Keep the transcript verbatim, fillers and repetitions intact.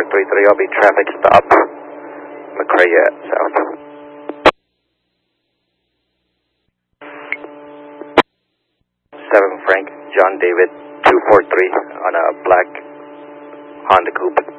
three three, I'll be traffic stop, McCray South. seven Frank, John David, two four three on a black Honda Coupe.